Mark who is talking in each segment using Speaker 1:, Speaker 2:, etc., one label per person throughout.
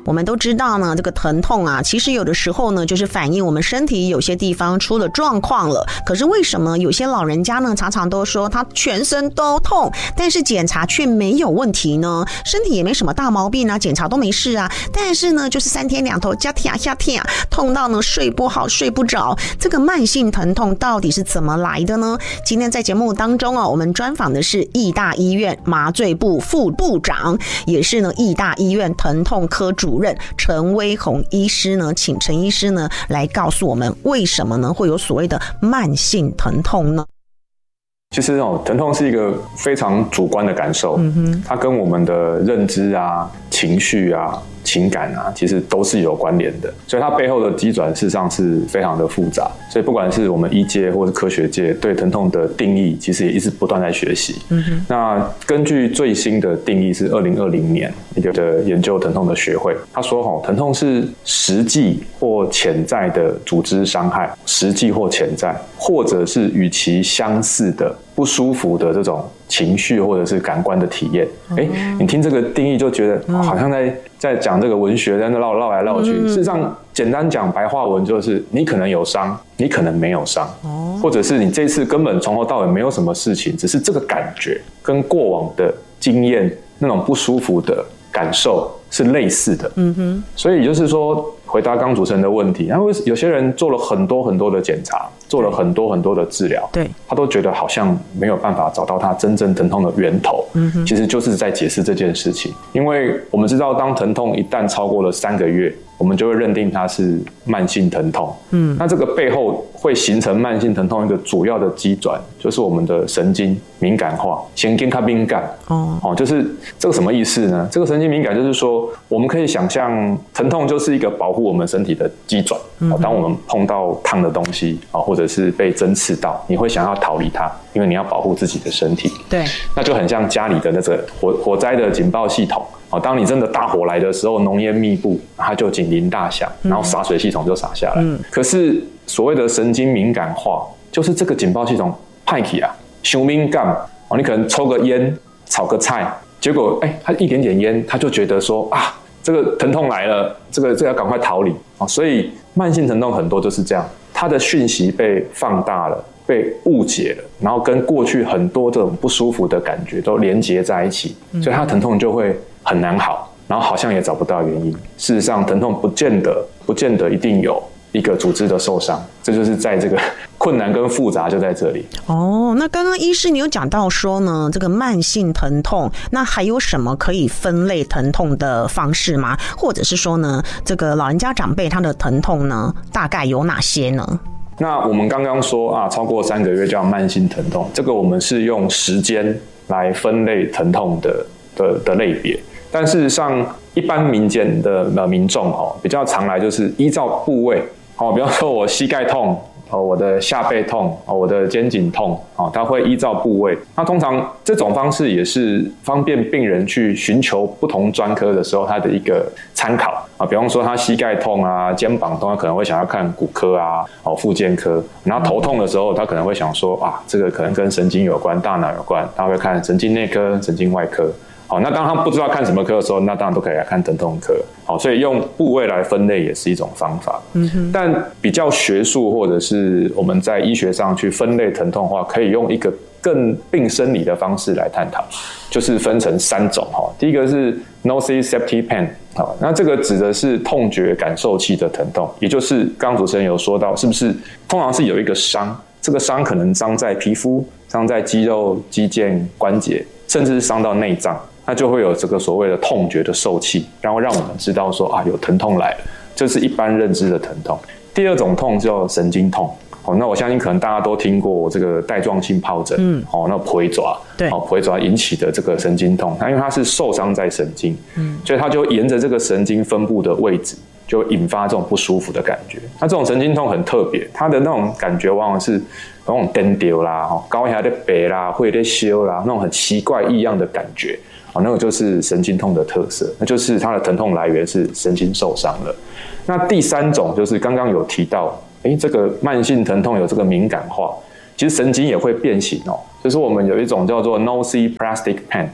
Speaker 1: 我们都知道呢，这个疼痛啊，其实有的时候呢，就是反映我们身体有些地方出了状况了。可是为什么有些老人家呢，常常都说他全身都痛，但是检查却没有问题呢？身体也没什么大毛病啊，检查都没事啊，但是呢，就是3天2头加天下天痛到呢睡不好睡不着。这个慢性疼痛到底是怎么来的呢？今天在节目当中我们专访的是义大医院麻醉部副部长，也是呢义大医院疼痛科主任陈威宏医师呢，请陈医师呢来告诉我们为什么呢会有所谓的慢性疼痛呢？
Speaker 2: 其实疼痛是一个非常主观的感受，它跟我们的认知啊、情绪啊、情感啊，其实都是有关联的，所以它背后的机转事实上是非常的复杂。所以不管是我们医界或是科学界对疼痛的定义，其实也一直不断在学习。那根据最新的定义是2020年一个的研究疼痛的学会，他说疼痛是实际或潜在的组织伤害，实际或潜在，或者是与其相似的不舒服的这种情绪或者是感官的体验。你听这个定义就觉得好像在讲这个文学，在那绕来绕去。事实上，简单讲白话文就是你可能有伤，你可能没有伤，或者是你这次根本从头到尾没有什么事情，只是这个感觉跟过往的经验那种不舒服的感受是类似的。所以也就是说，回答刚主持人的问题，然后有些人做了很多的检查，做了很多的治疗，对，他都觉得好像没有办法找到他真正疼痛的源头。其实就是在解释这件事情，因为我们知道，当疼痛一旦超过了3个月，我们就会认定它是慢性疼痛。那这个背后会形成慢性疼痛一个主要的机转，就是我们的神经敏感化，神经较敏感。就是这个什么意思呢？这个神经敏感就是说，我们可以想象，疼痛就是一个保护我们身体的机转。当我们碰到烫的东西，或者是被针刺到，你会想要逃离它，因为你要保护自己的身体。对，那就很像家里的那个火灾的警报系统。当你真的大火来的时候，浓烟密布，它就警铃大响，然后洒水系统就洒下来。可是所谓的神经敏感化，就是这个警报系统派起啊，太敏感。你可能抽个烟、炒个菜，结果它一点点烟，他就觉得说这个疼痛来了，这个要赶快逃离。所以慢性疼痛很多就是这样，它的讯息被放大了，被误解了，然后跟过去很多这种不舒服的感觉都连结在一起，所以它疼痛就会很难好，然后好像也找不到原因。事实上，疼痛不见得一定有一个组织的受伤，这就是在这个困难跟复杂就在这里。
Speaker 1: 那刚刚医师你有讲到说呢，这个慢性疼痛，那还有什么可以分类疼痛的方式吗？或者是说呢，这个老人家长辈他的疼痛呢，大概有哪些呢？
Speaker 2: 那我们刚刚说超过3个月叫慢性疼痛，这个我们是用时间来分类疼痛的类别。但事实上，一般民间的民众比较常来就是依照部位，比方说我膝盖痛，我的下背痛，我的肩颈痛，他会依照部位。那通常这种方式也是方便病人去寻求不同专科的时候他的一个参考。比方说他膝盖痛啊、肩膀痛，他可能会想要看骨科啊、复健科。然后头痛的时候，他可能会想说这个可能跟神经有关、大脑有关，他会看神经内科、神经外科。那当他不知道看什么科的时候，那当然都可以来看疼痛科。所以用部位来分类也是一种方法。但比较学术或者是我们在医学上去分类疼痛的话，可以用一个更病生理的方式来探讨，就是分成3种。第一个是 nociceptive pain， 那这个指的是痛觉感受器的疼痛，也就是刚刚主持人有说到，是不是通常是有一个伤，这个伤可能伤在皮肤、伤在肌肉、肌腱、关节，甚至是伤到内脏，那就会有这个所谓的痛觉的受器，然后让我们知道说有疼痛来了，这是一般认知的疼痛。第2种痛叫神经痛。那我相信可能大家都听过这个带状性疱疹，那皮爪，皮爪引起的这个神经痛，因为它是受伤在神经，所以它就沿着这个神经分布的位置，就引发这种不舒服的感觉。那这种神经痛很特别，它的那种感觉往往是那种颠掉啦、高压的白啦、会在修啦，那种很奇怪异样的感觉，那个就是神经痛的特色，那就是它的疼痛来源是神经受伤了。那第3种就是刚刚有提到，这个慢性疼痛有这个敏感化，其实神经也会变形就是我们有一种叫做 nociplastic pain，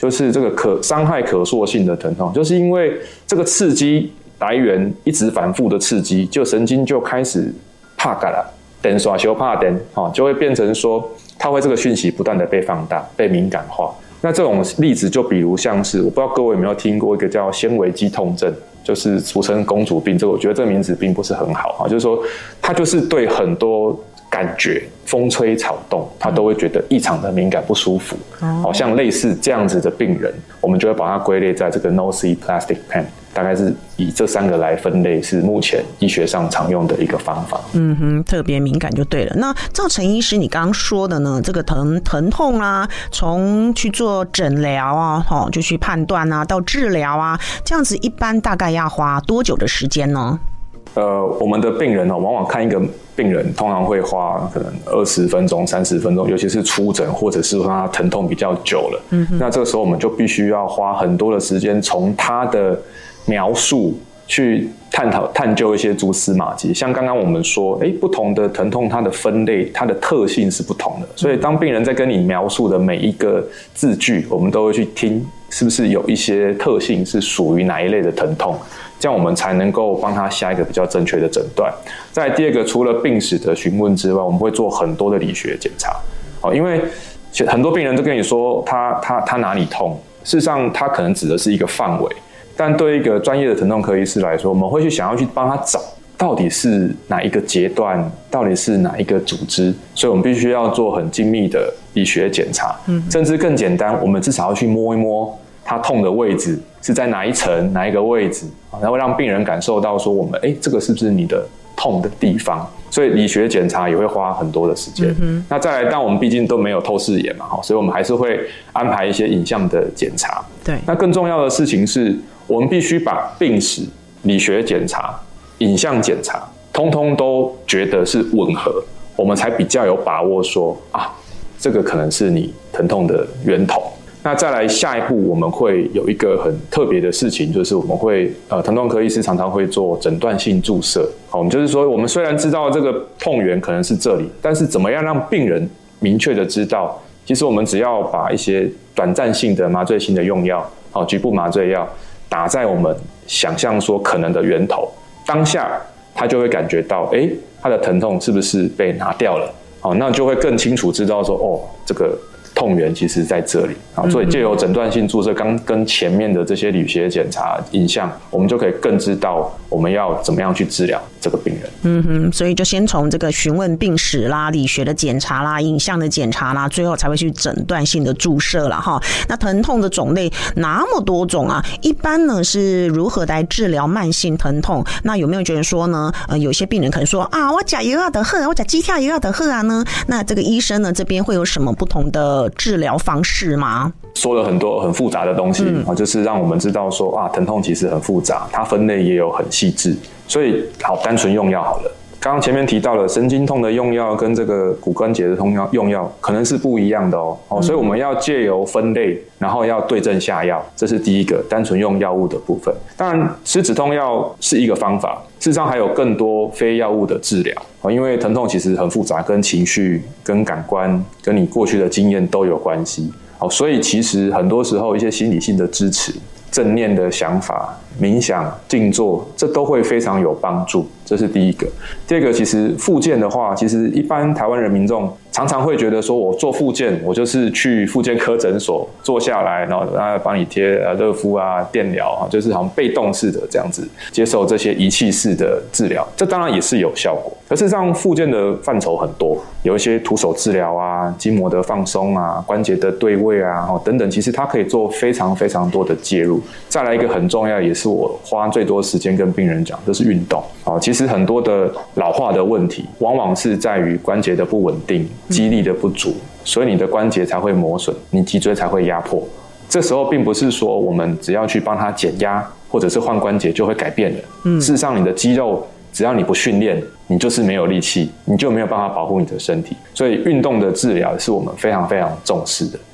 Speaker 2: 就是这个伤害可塑性的疼痛，就是因为这个刺激来源一直反复的刺激，就神经就开始怕感了，电耍修怕电，就会变成说它会这个讯息不断的被放大、被敏感化。那这种例子就比如像是，我不知道各位有没有听过一个叫纤维肌痛症，就是俗称公主病。这个我觉得这个名字并不是很好，就是说它就是对很多感觉风吹草动，他都会觉得异常的敏感不舒服。好像类似这样子的病人，我们就会把它归类在这个 No-See Plastic Pain， 大概是以这3个来分类，是目前医学上常用的一个方法。
Speaker 1: 特别敏感就对了。那照陈医师你刚刚说的呢，这个疼痛啊，从去做诊疗啊，就去判断啊，到治疗啊，这样子一般大概要花多久的时间呢？
Speaker 2: 我们的病人往往看一个病人通常会花可能20分钟、30分钟，尤其是初诊或者是说他疼痛比较久了。那这个时候我们就必须要花很多的时间，从他的描述去探究一些蛛丝马迹。像刚刚我们说，不同的疼痛它的分类、它的特性是不同的，所以当病人在跟你描述的每一个字句，我们都会去听是不是有一些特性是属于哪一类的疼痛，这样我们才能够帮他下一个比较正确的诊断。再来第二个，除了病史的询问之外，我们会做很多的理学检查。因为很多病人都跟你说他哪里痛，事实上他可能指的是一个范围，但对一个专业的疼痛科医师来说，我们会想要去帮他找到底是哪一个阶段，到底是哪一个组织，所以我们必须要做很精密的理学检查。甚至更简单，我们至少要去摸一摸他痛的位置是在哪一层、哪一个位置，然后让病人感受到说我们这个是不是你的痛的地方。所以理学检查也会花很多的时间。那再来，但我们毕竟都没有透视眼嘛，所以我们还是会安排一些影像的检查。
Speaker 1: 对。
Speaker 2: 那更重要的事情是，我们必须把病史、理学检查、影像检查，通通都觉得是吻合，我们才比较有把握说这个可能是你疼痛的源头。那再来下一步，我们会有一个很特别的事情，就是我们会疼痛科医师常常会做诊断性注射。我们就是说，我们虽然知道这个痛源可能是这里，但是怎么样让病人明确的知道，其实我们只要把一些短暂性的麻醉性的用药，局部麻醉药打在我们想象说可能的源头，当下他就会感觉到，他的疼痛是不是被拿掉了？那就会更清楚知道说，这个痛源其实在这里。所以借由诊断性注射，刚跟前面的这些理学检查、影像，我们就可以更知道我们要怎么样去治疗这个病人。
Speaker 1: 所以就先从这个询问病史啦、理学的检查啦、影像的检查啦，最后才会去诊断性的注射啦哈。那疼痛的种类那么多种啊，一般呢是如何来治疗慢性疼痛？那有没有觉得说呢？有些病人可能说我吃药的喝，我吃鸡跳药的喝啊呢？那这个医生呢这边会有什么不同的治疗方式吗？
Speaker 2: 说了很多很复杂的东西，就是让我们知道说疼痛其实很复杂，它分类也有很细致。所以单纯用药好了。刚刚前面提到了神经痛的用药跟这个骨关节的用药可能是不一样的所以我们要借由分类，然后要对症下药，这是第一个单纯用药物的部分。当然吃止痛药是一个方法，事实上还有更多非药物的治疗，因为疼痛其实很复杂，跟情绪、跟感官、跟你过去的经验都有关系。所以其实很多时候一些心理性的支持、正念的想法、冥想、静坐，这都会非常有帮助，这是第一个。第二个，其实复健的话，其实一般台湾人民众常常会觉得说，我做复健，我就是去复健科诊所坐下来，然后帮你贴热敷电疗，就是好像被动式的这样子接受这些仪器式的治疗，这当然也是有效果。可是上复健的范畴很多，有一些徒手治疗筋膜的放松关节的对位等等，其实它可以做非常非常多的介入。再来一个很重要，也是我花最多时间跟病人讲，就是运动。其实很多的老化的问题，往往是在于关节的不稳定、肌力的不足，所以你的关节才会磨损，你脊椎才会压迫。这时候并不是说我们只要去帮它减压，或者是换关节就会改变了。事实上，你的肌肉只要你不训练，你就是没有力气，你就没有办法保护你的身体。所以运动的治疗是我们非常非常重视的。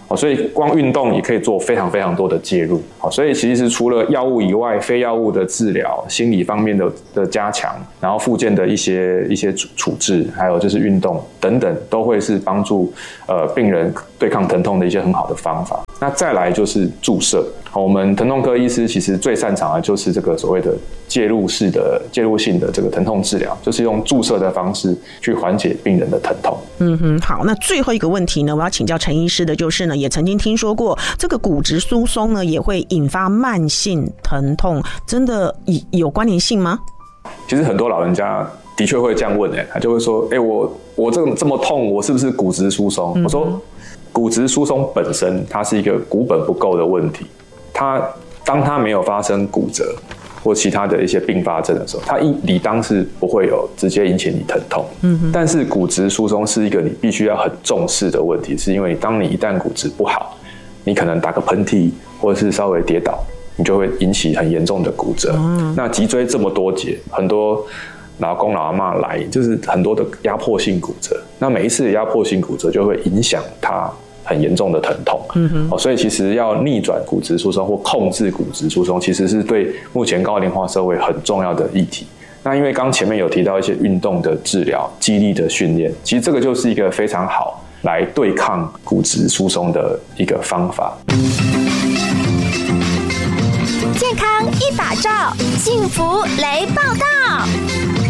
Speaker 2: 所以光运动也可以做非常非常多的介入。所以其实除了药物以外，非药物的治疗、心理方面的加强，然后复健的一些处置，还有就是运动等等，都会是帮助病人对抗疼痛的一些很好的方法。那再来就是注射，我们疼痛科医师其实最擅长的就是这个所谓的介入性的这个疼痛治疗，就是用注射的方式去缓解病人的疼痛。
Speaker 1: 好，那最后一个问题呢，我要请教陈医师的就是呢，也曾经听说过这个骨质疏松呢也会引发慢性疼痛，真的有关联性吗？
Speaker 2: 其实很多老人家的确会这样问，他就会说，我这么痛，我是不是骨质疏松？我说，骨质疏松本身它是一个骨本不够的问题，当它没有发生骨折或其他的一些并发症的时候，它理当是不会有直接引起你疼痛。但是骨质疏松是一个你必须要很重视的问题，是因为当你一旦骨质不好，你可能打个喷嚏或者是稍微跌倒，你就会引起很严重的骨折。那脊椎这么多节，很多老公老阿嬷来就是很多的压迫性骨折，那每一次的压迫性骨折就会影响他很严重的疼痛。所以其实要逆转骨质疏松或控制骨质疏松，其实是对目前高龄化社会很重要的议题。那因为刚前面有提到一些运动的治疗、肌力的训练，其实这个就是一个非常好来对抗骨质疏松的一个方法。
Speaker 3: 健康一把照，幸福来报道。